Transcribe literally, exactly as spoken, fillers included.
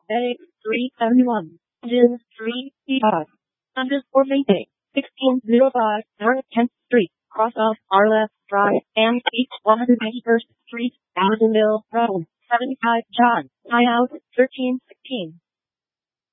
A three seventy-one. Jin three E five. Underscore Mayday. sixteen oh five North tenth Street. Cross off Arleth Drive and East one hundred eighty-first Street, Allisonville, Rutland. seventy-five John. I out thirteen sixteen.